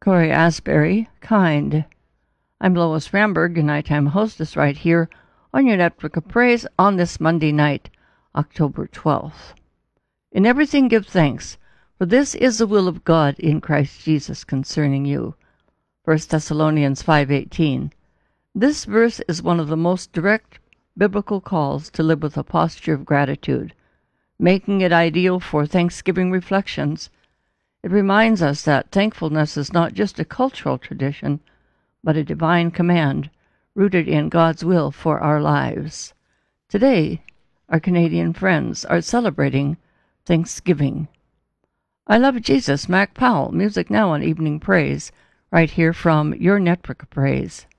Corey Asbury, Kind. I'm Lois Ramberg, your nighttime hostess right here on your Network of Praise on this Monday night, October 12th. In everything give thanks, for this is the will of God in Christ Jesus concerning you. 1 Thessalonians 5:18. This verse is one of the most direct biblical calls to live with a posture of gratitude, making it ideal for Thanksgiving reflections. It reminds us that thankfulness is not just a cultural tradition, but a divine command rooted in God's will for our lives. Today, our Canadian friends are celebrating Thanksgiving. I Love Jesus, Mac Powell, music now on Evening Praise, right here from your Network of Praise.